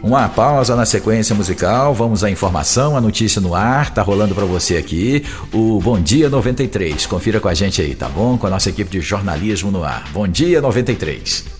Uma pausa na sequência musical, vamos à informação, a notícia no ar, tá rolando para você aqui, o Bom Dia 93. Confira com a gente aí, tá bom? Com a nossa equipe de jornalismo no ar. Bom Dia 93.